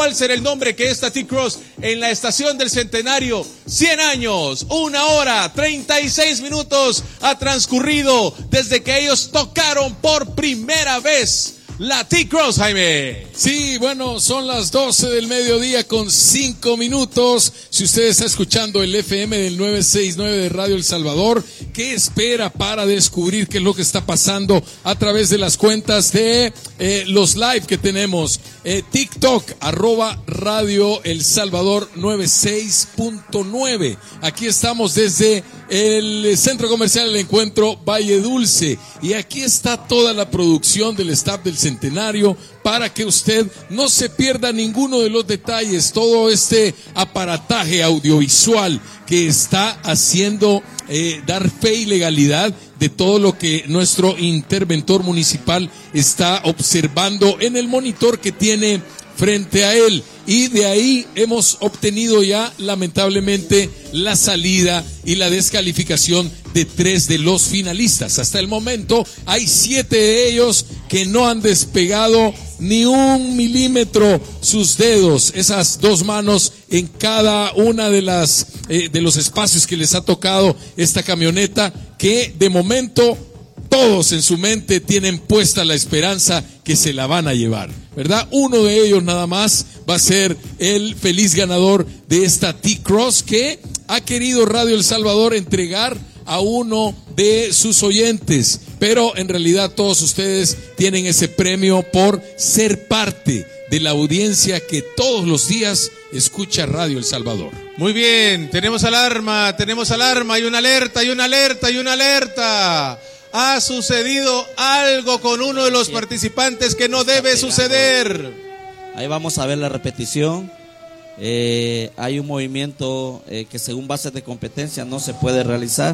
¿Cuál será el nombre que esta T-Cross en la estación del Centenario? 100 años, 1 hora, 36 minutos ha transcurrido desde que ellos tocaron por primera vez la T-Cross, Jaime. Sí, bueno, son las 12 del mediodía con 5 minutos. Si usted está escuchando el FM del 969 de Radio El Salvador, ¿qué espera para descubrir qué es lo que está pasando a través de las cuentas de los live que tenemos? TikTok, @Radio El Salvador 96.9. Aquí estamos desde el Centro Comercial El Encuentro Valle Dulce. Y aquí está toda la producción del staff del Centenario para que usted no se pierda ninguno de los detalles, todo este aparataje audiovisual que está haciendo dar fe y legalidad de todo lo que nuestro interventor municipal está observando en el monitor que tiene frente a él. Y de ahí hemos obtenido ya lamentablemente la salida y la descalificación de 3 de los finalistas. Hasta el momento hay 7 de ellos que no han despegado ni 1 milímetro sus dedos, esas 2 manos en cada una de las de los espacios que les ha tocado esta camioneta, que de momento todos en su mente tienen puesta la esperanza que se la van a llevar, ¿verdad? Uno de ellos nada más va a ser el feliz ganador de esta T-Cross que ha querido Radio El Salvador entregar a uno de sus oyentes, pero en realidad todos ustedes tienen ese premio por ser parte de la audiencia que todos los días escucha Radio El Salvador. Muy bien, tenemos alarma, hay una alerta. Ha sucedido algo con uno de los participantes que no debe suceder. Ahí vamos a ver la repetición. Hay un movimiento que según bases de competencia no se puede realizar.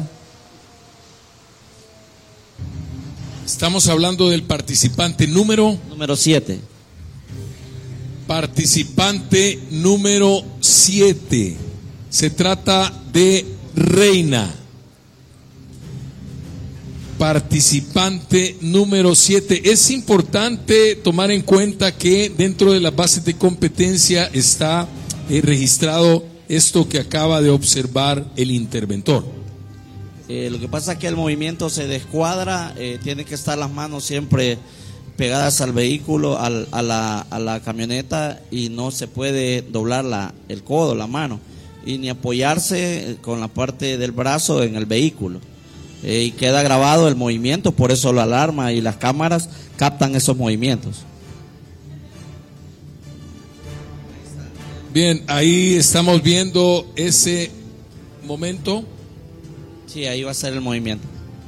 Estamos hablando del participante número 7. Participante número 7. Se trata de Reina. Participante número 7. Es importante tomar en cuenta que dentro de las bases de competencia está registrado esto que acaba de observar el interventor. Lo que pasa es que el movimiento se descuadra, tienen que estar las manos siempre pegadas al vehículo, a la camioneta, y no se puede doblar el codo, la mano, y ni apoyarse con la parte del brazo en el vehículo. Y queda grabado el movimiento, por eso la alarma y las cámaras captan esos movimientos. Bien, ahí estamos viendo ese momento. Sí, ahí va a ser el movimiento.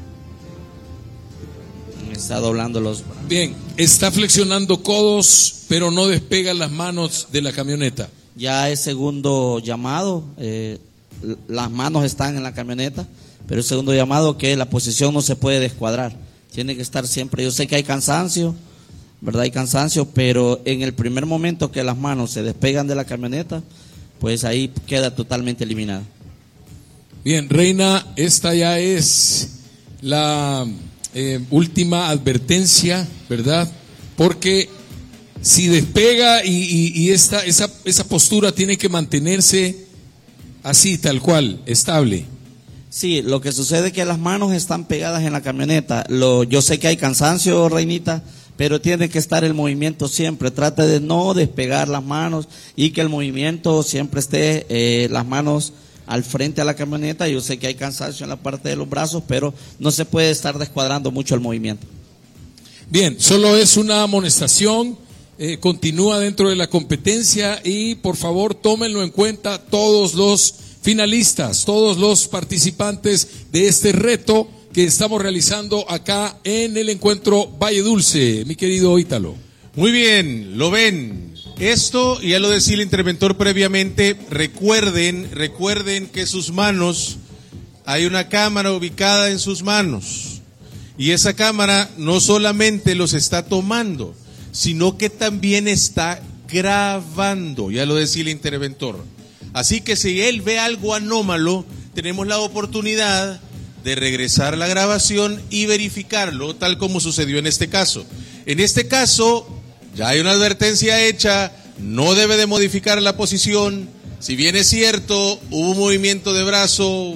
Está doblando los brazos. Bien, está flexionando codos, pero no despega las manos de la camioneta. Ya es segundo llamado, las manos están en la camioneta, pero el segundo llamado que la posición no se puede descuadrar, tiene que estar siempre. Yo sé que hay cansancio, ¿verdad? Hay cansancio, pero en el primer momento que las manos se despegan de la camioneta, pues ahí queda totalmente eliminada. Bien, Reina, esta ya es la última advertencia, ¿verdad? Porque si despega y esa postura tiene que mantenerse así, tal cual, estable. Sí, lo que sucede es que las manos están pegadas en la camioneta. Yo sé que hay cansancio, Reinita, pero tiene que estar el movimiento siempre. Trate de no despegar las manos y que el movimiento siempre esté las manos al frente a la camioneta. Yo sé que hay cansancio en la parte de los brazos, pero no se puede estar descuadrando mucho el movimiento. Bien, solo es una amonestación. Continúa dentro de la competencia y por favor tómenlo en cuenta todos los finalistas, todos los participantes de este reto que estamos realizando acá en el Encuentro Valle Dulce, mi querido Ítalo. Muy bien, lo ven. Esto, ya lo decía el interventor previamente, recuerden que sus manos, hay una cámara ubicada en sus manos, y esa cámara no solamente los está tomando, sino que también está grabando, ya lo decía el interventor. Así que si él ve algo anómalo, tenemos la oportunidad de regresar a la grabación y verificarlo, tal como sucedió en este caso. En este caso, ya hay una advertencia hecha, no debe de modificar la posición. Si bien es cierto, hubo un movimiento de brazo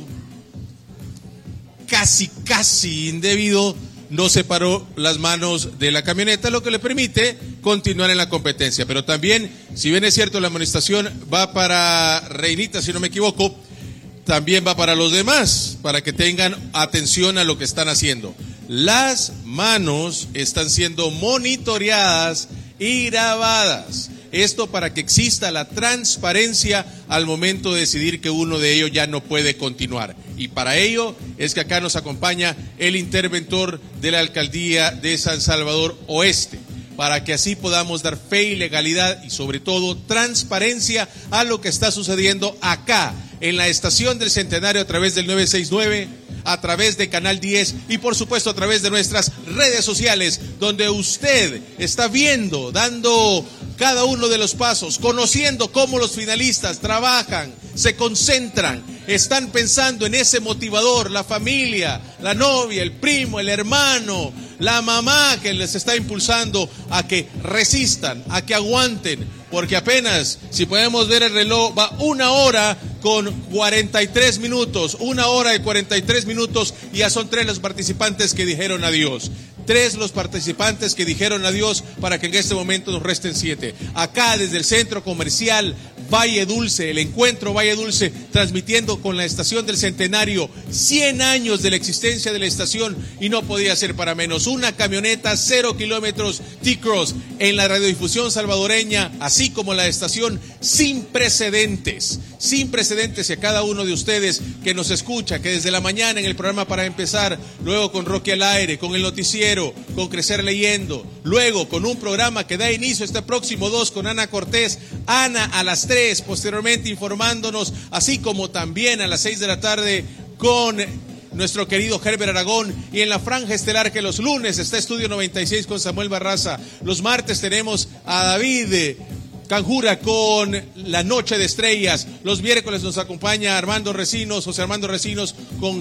casi indebido, no separó las manos de la camioneta, lo que le permite continuar en la competencia. Pero también, si bien es cierto, la amonestación va para Reinita, si no me equivoco, también va para los demás, para que tengan atención a lo que están haciendo. Las manos están siendo monitoreadas y grabadas. Esto para que exista la transparencia al momento de decidir que uno de ellos ya no puede continuar. Y para ello es que acá nos acompaña el interventor de la alcaldía de San Salvador Oeste, para que así podamos dar fe y legalidad y sobre todo transparencia a lo que está sucediendo acá en la estación del Centenario a través del 969, a través de Canal 10 y por supuesto a través de nuestras redes sociales, donde usted está viendo, dando cada uno de los pasos, conociendo cómo los finalistas trabajan, se concentran, están pensando en ese motivador, la familia, la novia, el primo, el hermano, la mamá que les está impulsando a que resistan, a que aguanten, porque apenas, si podemos ver el reloj, va 1 hora con 43 minutos, 1 hora y 43 minutos, y ya son 3 los participantes que dijeron adiós. 3 los participantes que dijeron adiós para que en este momento nos resten 7. Acá desde el centro comercial Valle Dulce, el encuentro Valle Dulce, transmitiendo con la estación del Centenario, 100 años de la existencia de la estación, y no podía ser para menos. Una camioneta 0 kilómetros T-Cross en la radiodifusión salvadoreña, así como la estación, sin precedentes, y a cada uno de ustedes que nos escucha, que desde la mañana en el programa Para Empezar, luego con Rocky al Aire, con el noticiero, con Crecer Leyendo, luego con un programa que da inicio este próximo 2 con Ana Cortés, Ana a las 3, posteriormente informándonos, así como también a las 6 de la tarde con nuestro querido Herbert Aragón, y en la franja estelar que los lunes está Estudio 96 con Samuel Barraza, los martes tenemos a David Canjura con La Noche de Estrellas, los miércoles nos acompaña José Armando Recinos con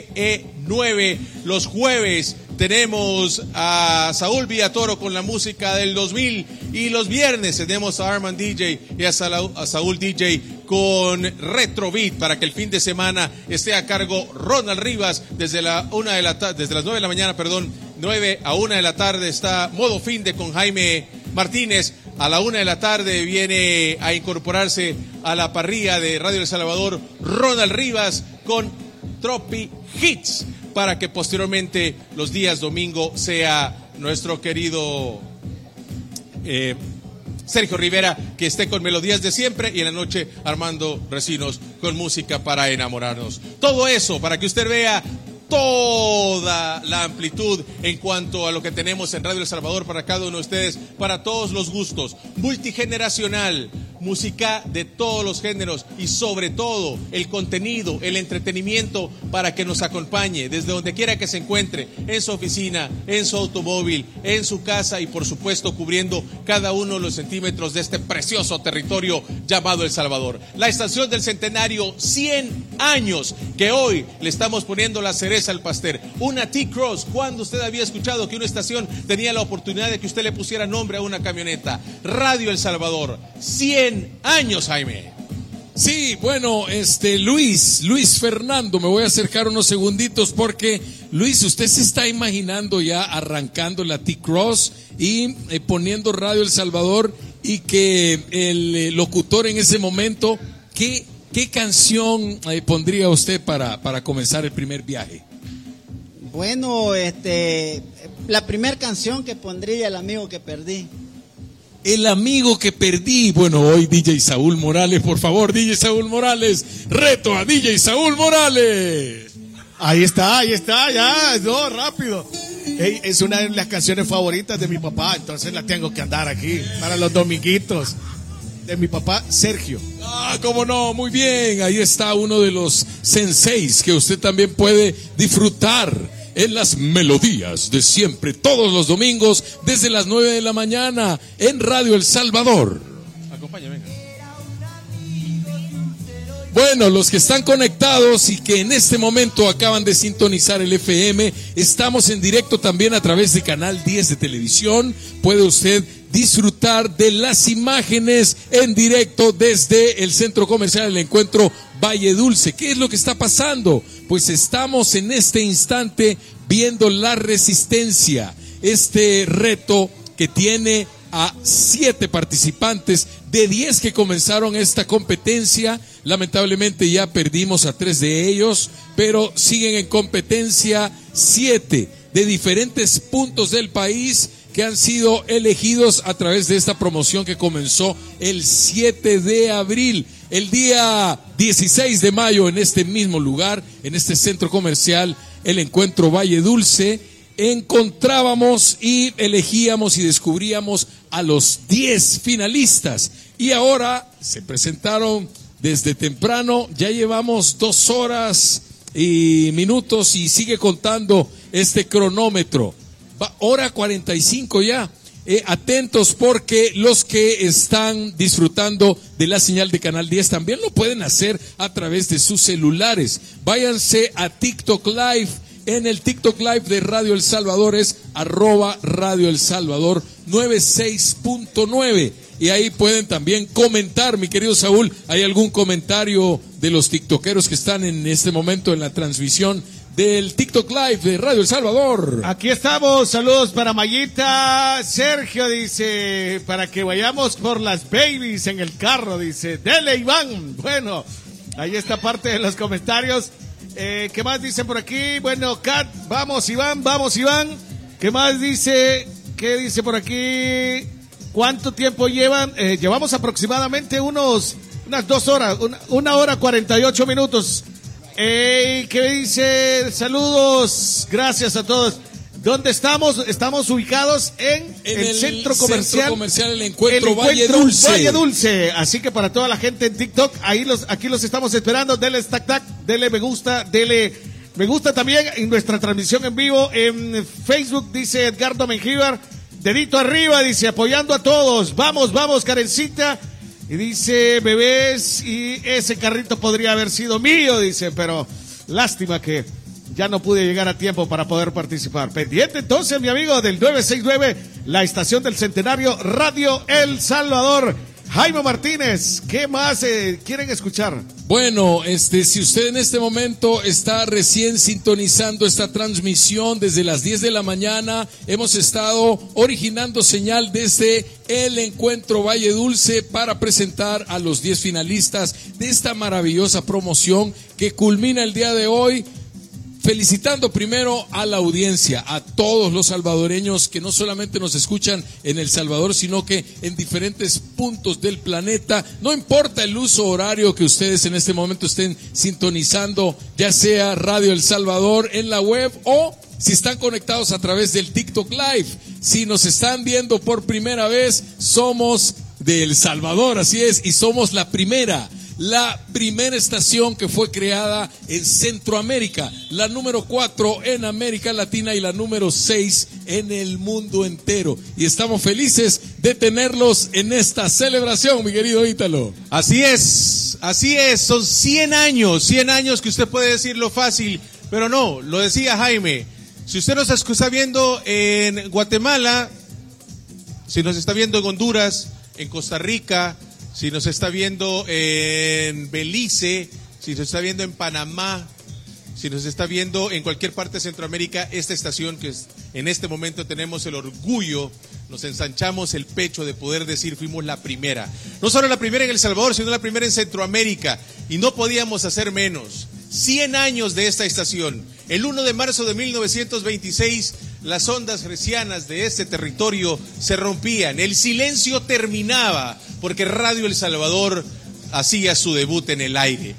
GE9, los jueves tenemos a Saúl Villatoro con la música del 2000, y los viernes tenemos a Arman DJ y a Saúl DJ con Retro Beat, para que el fin de semana esté a cargo Ronald Rivas desde las 9 de la mañana, 9 a 1 de la tarde está Modo Finde con Jaime Martínez. A la 1 de la tarde viene a incorporarse a la parrilla de Radio El Salvador Ronald Rivas con Tropi Hits, para que posteriormente los días domingo sea nuestro querido Sergio Rivera, que esté con Melodías de Siempre, y en la noche Armando Recinos con Música para Enamorarnos. Todo eso para que usted vea toda la amplitud en cuanto a lo que tenemos en Radio El Salvador para cada uno de ustedes, para todos los gustos, multigeneracional, música de todos los géneros, y sobre todo el contenido, el entretenimiento, para que nos acompañe desde donde quiera que se encuentre, en su oficina, en su automóvil, en su casa, y por supuesto cubriendo cada uno de los centímetros de este precioso territorio llamado El Salvador. La estación del Centenario, 100 años, que hoy le estamos poniendo la cereza al pastel. Una T-Cross. ¿Cuándo usted había escuchado que una estación tenía la oportunidad de que usted le pusiera nombre a una camioneta? Radio El Salvador, 100 años, Jaime. Sí, bueno, Luis Fernando, me voy a acercar unos segunditos porque, Luis, usted se está imaginando ya arrancando la T-Cross y poniendo Radio El Salvador, y que el locutor en ese momento, ¿qué canción pondría usted para comenzar el primer viaje? Bueno, la primera canción que pondría, El Amigo que Perdí. El amigo que perdí. Bueno, hoy DJ Saúl Morales, por favor, DJ Saúl Morales, reto a DJ Saúl Morales. Ahí está, ya, no, rápido. Hey, es una de las canciones favoritas de mi papá, entonces la tengo que andar aquí para los dominguitos. De mi papá Sergio. Ah, cómo no, muy bien. Ahí está uno de los senseis que usted también puede disfrutar en las Melodías de Siempre, todos los domingos desde las 9 de la mañana en Radio El Salvador. Acompáñame. Bueno, los que están conectados y que en este momento acaban de sintonizar el FM, estamos en directo también a través de Canal 10 de televisión. Puede usted disfrutar de las imágenes en directo desde el Centro Comercial El Encuentro Valle Dulce. ¿Qué es lo que está pasando? Pues estamos en este instante viendo la resistencia, este reto que tiene a 7 participantes de 10 que comenzaron esta competencia. Lamentablemente ya perdimos a 3 de ellos, pero siguen en competencia 7 de diferentes puntos del país que han sido elegidos a través de esta promoción que comenzó el 7 de abril. El día 16 de mayo, en este mismo lugar, en este centro comercial, El Encuentro Valle Dulce, encontrábamos y elegíamos y descubríamos a los 10 finalistas. Y ahora se presentaron desde temprano, ya llevamos 2 horas y minutos y sigue contando este cronómetro. Hora 45 ya. Atentos porque los que están disfrutando de la señal de Canal 10 también lo pueden hacer a través de sus celulares. Váyanse a TikTok Live. En el TikTok Live de Radio El Salvador es @Radio El Salvador 96.9. Y ahí pueden también comentar, mi querido Saúl. ¿Hay algún comentario de los tiktokeros que están en este momento en la transmisión del TikTok Live de Radio El Salvador? Aquí estamos, saludos para Mayita. Sergio dice, para que vayamos por las babies en el carro, dice, dele Iván. Bueno, ahí está parte de los comentarios. ¿Qué más dicen por aquí? Bueno, Kat, vamos Iván. ¿Qué más dice? ¿Qué dice por aquí? ¿Cuánto tiempo llevan? Llevamos aproximadamente unas 2 horas, 1 hora 48 minutos. ¿Qué dice? Saludos, gracias a todos. ¿Dónde estamos? Estamos ubicados en el centro comercial El Encuentro Valle Dulce. Valle Dulce. Así que para toda la gente en TikTok, aquí los estamos esperando. Denle tac, denle me gusta, también en nuestra transmisión en vivo en Facebook, dice Edgardo Mengíbar. Dedito arriba, dice, apoyando a todos. Vamos, Karencita. Y dice, bebés, y ese carrito podría haber sido mío, dice, pero lástima que ya no pude llegar a tiempo para poder participar. Pendiente entonces, mi amigo, del 969, la estación del Centenario, Radio El Salvador. Jaime Martínez, ¿qué más quieren escuchar? Bueno, si usted en este momento está recién sintonizando esta transmisión desde las 10 de la mañana, hemos estado originando señal desde el Encuentro Valle Dulce para presentar a los 10 finalistas de esta maravillosa promoción que culmina el día de hoy. Felicitando primero a la audiencia, a todos los salvadoreños que no solamente nos escuchan en El Salvador, sino que en diferentes puntos del planeta. No importa el uso horario que ustedes en este momento estén sintonizando, ya sea Radio El Salvador en la web o si están conectados a través del TikTok Live. Si nos están viendo por primera vez, somos de El Salvador, así es, y somos la primera estación que fue creada en Centroamérica, la número 4 en América Latina y la número 6 en el mundo entero. Y estamos felices de tenerlos en esta celebración, mi querido Ítalo. Así es, son 100 años que usted puede decirlo fácil, pero no, lo decía Jaime, si usted nos está viendo en Guatemala, si nos está viendo en Honduras, en Costa Rica, si nos está viendo en Belice, si nos está viendo en Panamá, si nos está viendo en cualquier parte de Centroamérica, esta estación que en este momento tenemos el orgullo, nos ensanchamos el pecho de poder decir fuimos la primera. No solo la primera en El Salvador, sino la primera en Centroamérica. Y no podíamos hacer menos. 100 años de esta estación. El 1 de marzo de 1926, las ondas hercianas de este territorio se rompían. El silencio terminaba porque Radio El Salvador hacía su debut en el aire.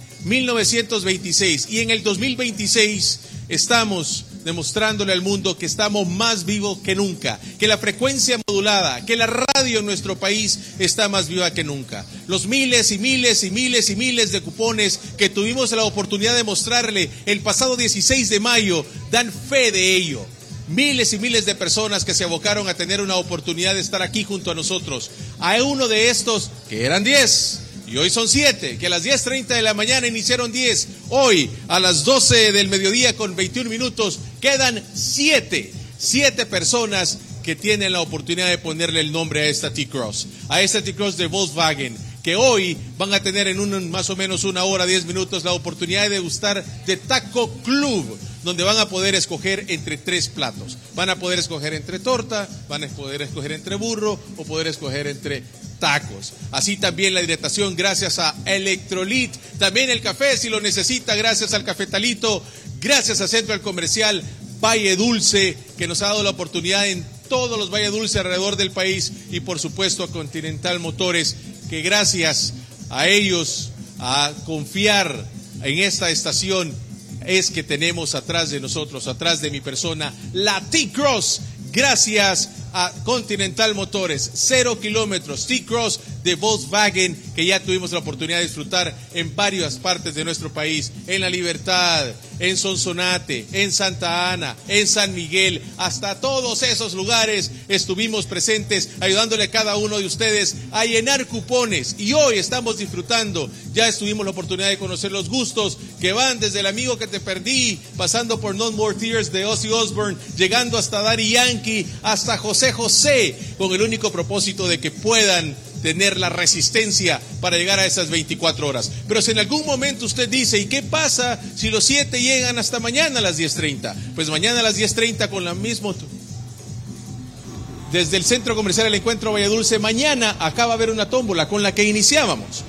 1926. Y en el 2026 estamos demostrándole al mundo que estamos más vivos que nunca, que la frecuencia modulada, que la radio en nuestro país está más viva que nunca. Los miles y miles de cupones que tuvimos la oportunidad de mostrarle el pasado 16 de mayo dan fe de ello. Miles y miles de personas que se abocaron a tener una oportunidad de estar aquí junto a nosotros. A uno de estos, que eran 10, y hoy son 7, que a las 10:30 de la mañana iniciaron 10. Hoy, a las 12 del mediodía con 21 minutos, quedan 7 personas que tienen la oportunidad de ponerle el nombre a esta T-Cross de Volkswagen, que hoy van a tener en más o menos 1 hora, 10 minutos, la oportunidad de degustar de Taco Club, donde van a poder escoger entre 3 platos. Van a poder escoger entre torta, van a poder escoger entre burro o poder escoger entre tacos. Así también la hidratación gracias a Electrolit. También el café si lo necesita gracias al Cafetalito. Gracias a Central Comercial Valle Dulce, que nos ha dado la oportunidad en todos los Valle Dulce alrededor del país, y por supuesto a Continental Motores, que gracias a ellos, a confiar en esta estación, es que tenemos atrás de nosotros, atrás de mi persona, la T-Cross. Gracias a Continental Motores, 0 kilómetros, T-Cross de Volkswagen, que ya tuvimos la oportunidad de disfrutar en varias partes de nuestro país, en La Libertad, en Sonsonate, en Santa Ana, en San Miguel, hasta todos esos lugares estuvimos presentes, ayudándole a cada uno de ustedes a llenar cupones, y hoy estamos disfrutando. Ya tuvimos la oportunidad de conocer los gustos que van desde El Amigo que te perdí, pasando por No More Tears de Ozzy Osbourne, llegando hasta Daddy Yankee, hasta José José, con el único propósito de que puedan tener la resistencia para llegar a esas 24 horas. Pero si en algún momento usted dice, ¿y qué pasa si los 7 llegan hasta mañana a las 10:30? Pues mañana a las 10:30 con la misma... Desde el Centro Comercial El Encuentro Valle Dulce, mañana acá va a haber una tómbola con la que iniciábamos.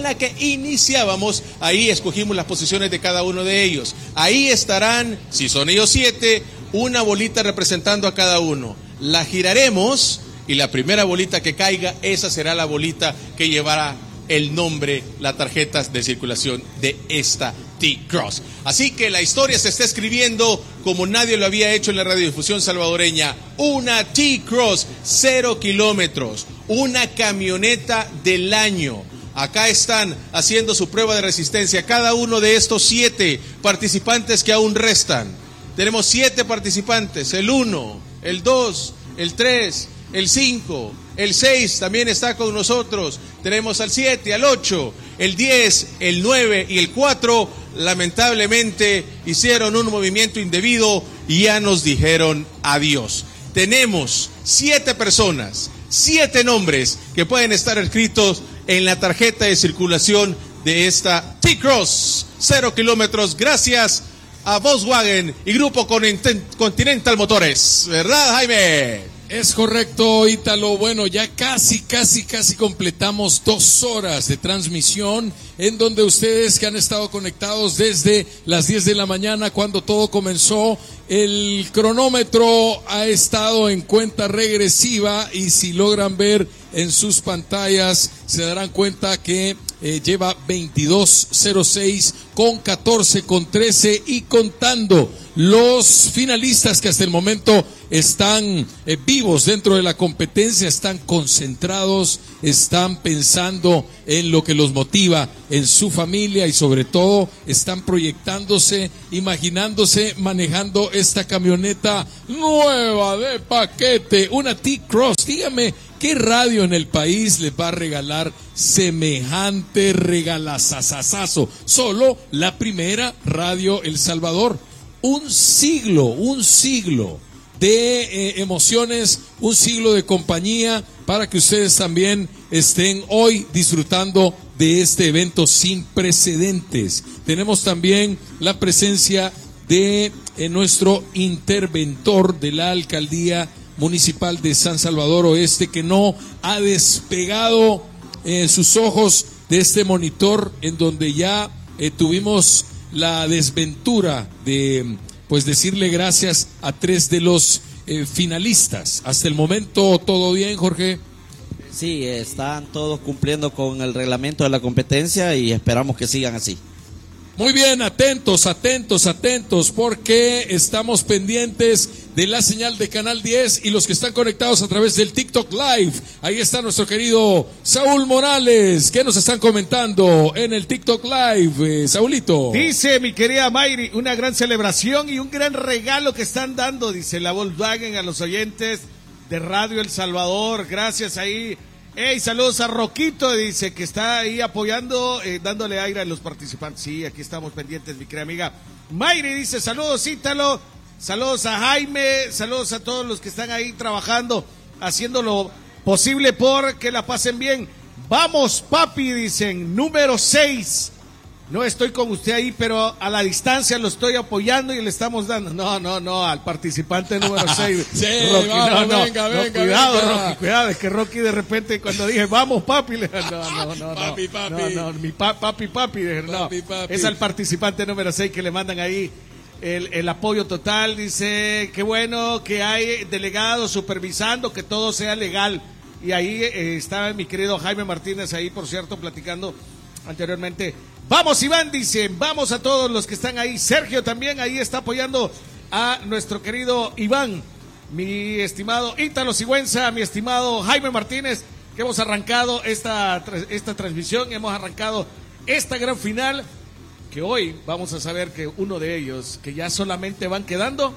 Ahí escogimos las posiciones de cada uno de ellos. Ahí estarán, si son ellos 7, una bolita representando a cada uno. La giraremos y la primera bolita que caiga, esa será la bolita que llevará el nombre, la tarjeta de circulación de esta T-Cross. Así que la historia se está escribiendo como nadie lo había hecho en la radiodifusión salvadoreña. Una T-Cross, 0 kilómetros, una camioneta del año. Acá están haciendo su prueba de resistencia cada uno de estos 7 participantes que aún restan. Tenemos 7 participantes, el 1, el 2, el 3, el 5, el 6 también está con nosotros. Tenemos al 7, al 8, el 10, el 9 y el 4. Lamentablemente hicieron un movimiento indebido y ya nos dijeron adiós. Tenemos 7 personas, 7 nombres que pueden estar escritos en la tarjeta de circulación de esta T-Cross, 0 kilómetros, gracias a Volkswagen y Grupo Continental Motores. ¿Verdad, Jaime? Es correcto, Ítalo. Bueno, ya casi completamos 2 horas de transmisión, en donde ustedes que han estado conectados desde las 10 de la mañana, cuando todo comenzó, el cronómetro ha estado en cuenta regresiva, y si logran ver en sus pantallas, se darán cuenta que lleva 22:06 con 14, con 13 y contando. Los finalistas que hasta el momento están vivos dentro de la competencia, están concentrados, están pensando en lo que los motiva, en su familia, y sobre todo están proyectándose, imaginándose manejando esta camioneta nueva de paquete, una T-Cross. Dígame, ¿qué radio en el país les va a regalar semejante regalazazazazo? Solo la primera radio El Salvador. Un siglo de emociones, un siglo de compañía, para que ustedes también estén hoy disfrutando de este evento sin precedentes. Tenemos también la presencia de nuestro interventor de la Alcaldía Municipal de San Salvador Oeste, que no ha despegado sus ojos de este monitor, en donde ya tuvimos la desventura de decirle gracias a 3 de los finalistas. Hasta el momento, ¿todo bien, Jorge? Sí, están todos cumpliendo con el reglamento de la competencia y esperamos que sigan así. Muy bien, atentos, porque estamos pendientes de la señal de Canal 10 y los que están conectados a través del TikTok Live. Ahí está nuestro querido Saúl Morales. ¿Qué nos están comentando en el TikTok Live, Saúlito? Dice mi querida Mayri, una gran celebración y un gran regalo que están dando, dice la Volkswagen, a los oyentes de Radio El Salvador. Gracias ahí. Hey, saludos a Roquito, dice que está ahí apoyando, dándole aire a los participantes. Sí, aquí estamos pendientes, mi querida amiga. Mayri dice, saludos, Ítalo. saludos a Jaime, saludos a todos los que están ahí trabajando, haciendo lo posible por que la pasen bien. Vamos, papi, dicen, número 6. No estoy con usted ahí, pero a la distancia lo estoy apoyando y le estamos dando. No, al participante número 6. Sí, Rocky, vamos, venga, cuidado, venga. Rocky, cuidado, es que Rocky de repente cuando dije, vamos, papi, le no. Papi. Mi papi, no. Papi. Es al participante número 6 que le mandan ahí el apoyo total. Dice, qué bueno que hay delegados supervisando que todo sea legal. Y ahí estaba mi querido Jaime Martínez ahí, por cierto, platicando anteriormente. Vamos, Iván, dice, vamos a todos los que están ahí. Sergio también ahí está apoyando a nuestro querido Iván, mi estimado Ítalo Sigüenza, mi estimado Jaime Martínez, que hemos arrancado esta transmisión, hemos arrancado esta gran final, que hoy vamos a saber que uno de ellos, que ya solamente van quedando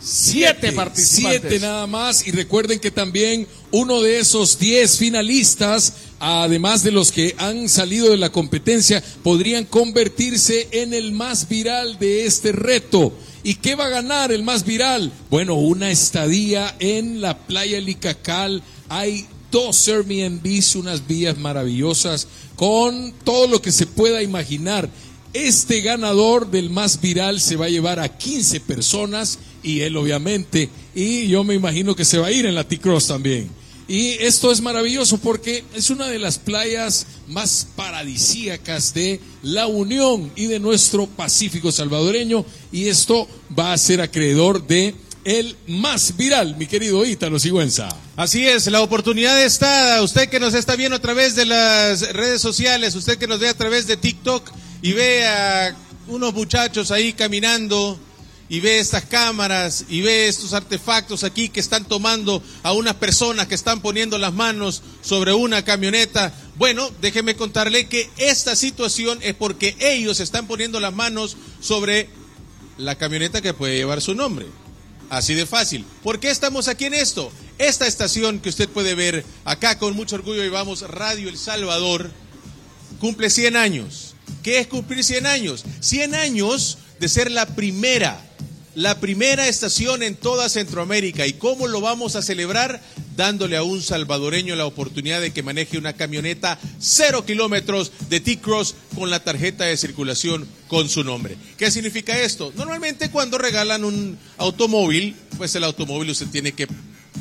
7 participantes. 7 nada más, y recuerden que también uno de esos 10 finalistas, además de los que han salido de la competencia, podrían convertirse en el más viral de este reto. ¿Y qué va a ganar el más viral? Bueno, una estadía en la playa Licacal. Hay 2 Airbnbs, unas vías maravillosas, con todo lo que se pueda imaginar. Este ganador del más viral se va a llevar a 15 personas, y él obviamente, y yo me imagino que se va a ir en la T-Cross también. Y esto es maravilloso porque es una de las playas más paradisíacas de La Unión y de nuestro Pacífico salvadoreño, y esto va a ser acreedor de el más viral, mi querido Ítalo Sigüenza. Así es, la oportunidad está. Usted que nos está viendo a través de las redes sociales, usted que nos ve a través de TikTok y ve a unos muchachos ahí caminando, y ve estas cámaras y ve estos artefactos aquí que están tomando a unas personas que están poniendo las manos sobre una camioneta. Bueno, déjeme contarle que esta situación es porque ellos están poniendo las manos sobre la camioneta que puede llevar su nombre. Así de fácil. ¿Por qué estamos aquí en esto? Esta estación que usted puede ver acá con mucho orgullo, y vamos, Radio El Salvador, cumple 100 años. ¿Qué es cumplir 100 años? 100 años de ser la primera estación en toda Centroamérica. ¿Y cómo lo vamos a celebrar? Dándole a un salvadoreño la oportunidad de que maneje una camioneta 0 kilómetros de T-Cross con la tarjeta de circulación con su nombre. ¿Qué significa esto? Normalmente cuando regalan un automóvil, pues el automóvil usted tiene que,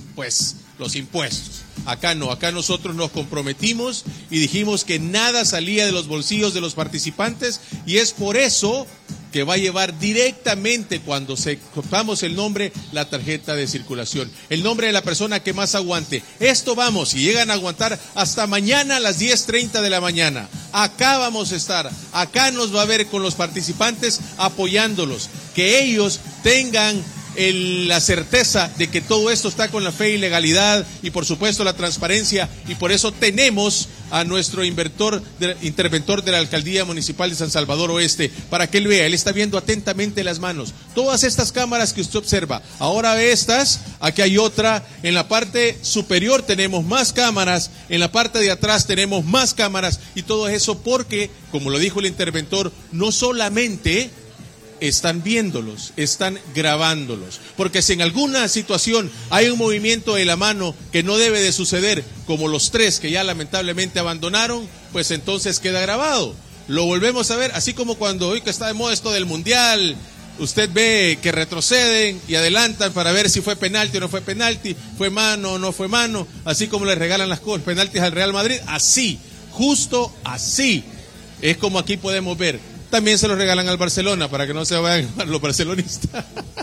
los impuestos. Acá no, acá nosotros nos comprometimos y dijimos que nada salía de los bolsillos de los participantes, y es por eso que va a llevar directamente, cuando copamos el nombre, la tarjeta de circulación, el nombre de la persona que más aguante. Esto vamos, si llegan a aguantar hasta mañana a las 10:30 de la mañana, acá vamos a estar, acá nos va a ver con los participantes apoyándolos, que ellos tengan la certeza de que todo esto está con la fe y legalidad, y por supuesto la transparencia, y por eso tenemos a nuestro interventor de la Alcaldía Municipal de San Salvador Oeste, para que él vea, él está viendo atentamente las manos, todas estas cámaras que usted observa, ahora estas, aquí hay otra, en la parte superior tenemos más cámaras, en la parte de atrás tenemos más cámaras, y todo eso porque, como lo dijo el interventor, no solamente están viéndolos, están grabándolos, porque si en alguna situación hay un movimiento de la mano que no debe de suceder, como los 3 que ya lamentablemente abandonaron, pues entonces queda grabado, lo volvemos a ver, así como cuando hoy que está de moda esto del mundial, usted ve que retroceden y adelantan para ver si fue penalti o no fue penalti, fue mano o no fue mano, así como le regalan las cosas, penaltis al Real Madrid, así, justo así, es como aquí podemos ver. También se lo regalan al Barcelona, para que no se vayan los barcelonistas.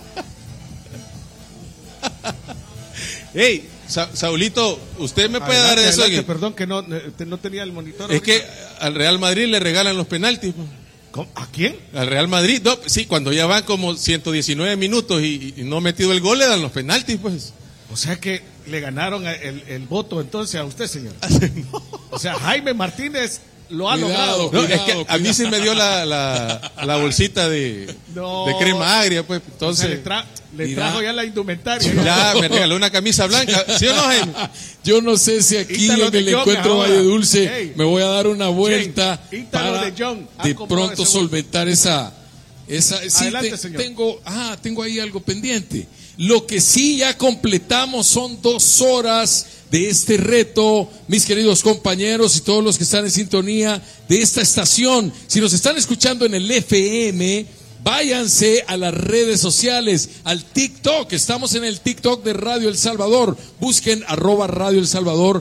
Hey, Saulito, ¿usted me puede dar eso? Adelante, perdón que no tenía el monitor. Es ahorita. Que al Real Madrid le regalan los penaltis. ¿Cómo? ¿A quién? Al Real Madrid, no, sí, cuando ya van como 119 minutos y no ha metido el gol, le dan los penaltis, pues. O sea que le ganaron el voto entonces a usted, señor. No. O sea, Jaime Martínez lo ha Cuidado, logrado. No, es que a mí se me dio la bolsita de crema agria, pues, entonces. O sea, le trajo ya la indumentaria. Ya me regaló una camisa blanca, ¿sí o no, Jaime? Yo no sé si aquí Ítalo en el de John encuentro ahora. Valle Dulce Hey. me voy a dar una vuelta Ítalo para de John ha de comprado pronto ese solventar esa Sí, Adelante, señor. tengo ahí algo pendiente. Lo que sí ya completamos son 2 horas de este reto, mis queridos compañeros y todos los que están en sintonía de esta estación. Si nos están escuchando en el FM, váyanse a las redes sociales, al TikTok. Estamos en el TikTok de Radio El Salvador. Busquen @Radio El Salvador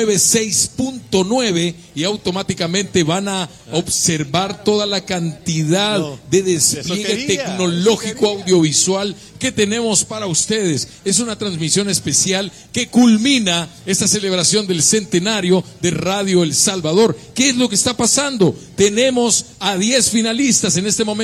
96.9 y automáticamente van a observar toda la cantidad de despliegue tecnológico audiovisual que tenemos para ustedes. Es una transmisión especial que culmina esta celebración del centenario de Radio El Salvador. ¿Qué es lo que está pasando? Tenemos a 10 finalistas en este momento.